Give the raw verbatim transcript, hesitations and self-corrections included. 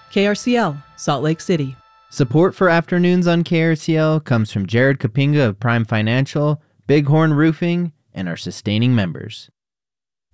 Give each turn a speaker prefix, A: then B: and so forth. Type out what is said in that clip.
A: K R C L, Salt Lake City.
B: Support for Afternoons on K R C L comes from Jared Kapinga of Prime Financial, Bighorn Roofing, and our sustaining members.